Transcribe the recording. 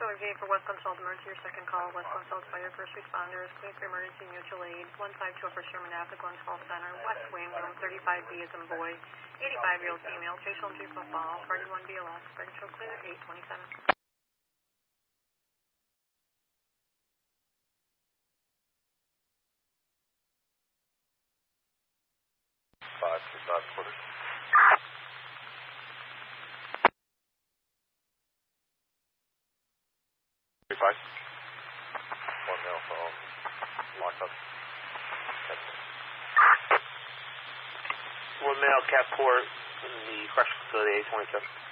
Charlotte Gate for West Consult Emergency, your second call. West Consult Fire First Responders, Clean for Emergency Mutual Aid, 152 for Sherman Attic, 1 call center, West Wing, room 35B as in boy, 85-year-old female, facial injury football, party 1 BLS, register clear, 827. 5 quarters. 5. 1 male phone. Locked up. 1 male Cap Port in the correctional facility, 827.